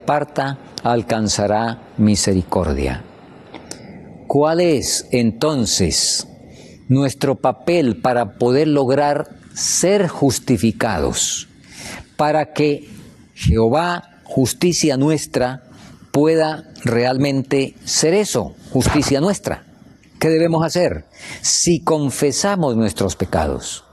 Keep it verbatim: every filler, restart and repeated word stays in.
aparta alcanzará misericordia. ¿Cuál es entonces nuestro papel para poder lograr ser justificados? Para que Jehová, justicia nuestra, pueda realmente ser eso, justicia nuestra. ¿Qué debemos hacer? Si confesamos nuestros pecados,